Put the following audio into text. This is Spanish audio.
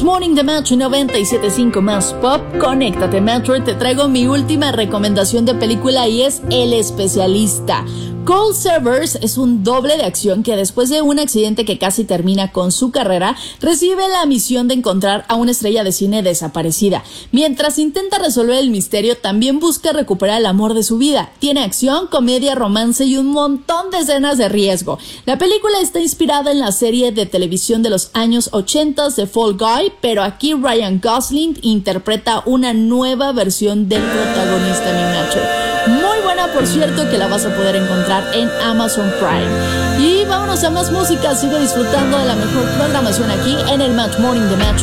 Morning de Metro 97.5 más pop. Conéctate Metro y te traigo mi última recomendación de película y es El Especialista. Cole Severs es un doble de acción que después de un accidente que casi termina con su carrera, recibe la misión de encontrar a una estrella de cine desaparecida. Mientras intenta resolver el misterio, también busca recuperar el amor de su vida. Tiene acción, comedia, romance y un montón de escenas de riesgo. La película está inspirada en la serie de televisión de los años 80 de Fall Guy, pero aquí Ryan Gosling interpreta una nueva versión del protagonista Minacho. Muy buena, por cierto, que la vas a poder encontrar en Amazon Prime. Y vámonos a más música. Sigo disfrutando de la mejor programación aquí en el Match Morning de Match.